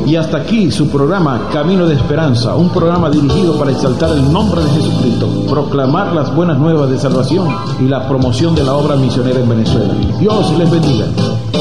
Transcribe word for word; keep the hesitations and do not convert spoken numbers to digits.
Y hasta aquí su programa Camino de Esperanza, un programa dirigido para exaltar el nombre de Jesucristo, proclamar las buenas nuevas de salvación y la promoción de la obra misionera en Venezuela. Dios les bendiga.